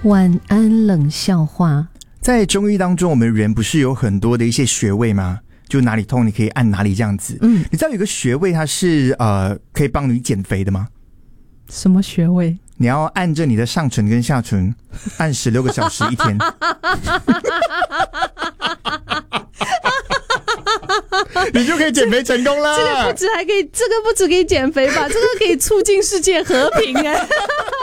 晚安冷笑话。 在中医当中，我们人不是有很多的一些穴位吗？就哪里痛你可以按哪里这样子。你知道有个穴位它是可以帮你减肥的吗？ 什么穴位？ 你要按着你的上唇跟下唇按16个小时一天。你就可以减肥成功了。 这个不止可以减肥吧，这个可以促进世界和平